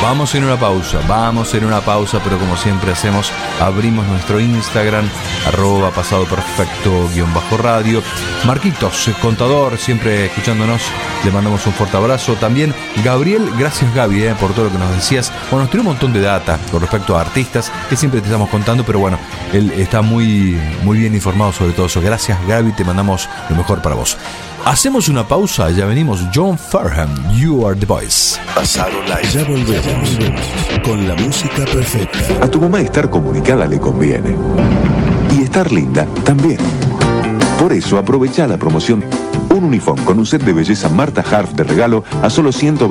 Vamos en una pausa, pero como siempre hacemos, abrimos nuestro Instagram, @pasadoperfecto_radio. Marquitos, contador, siempre escuchándonos, le mandamos un fuerte abrazo. También Gabriel, gracias Gaby, por todo lo que nos decías. Bueno, nos tiró un montón de data con respecto a artistas que siempre te estamos contando, pero bueno, él está muy bien informado sobre todo eso. Gracias Gaby, te mandamos lo mejor para vos. Hacemos una pausa, ya venimos. John Farnham, You Are the Voice. Pasado Live. Ya volvemos con la música perfecta. A tu mamá estar comunicada le conviene. Y estar linda también. Por eso aprovecha la promoción Un Unifón con un set de belleza Marta Harf de regalo a solo 120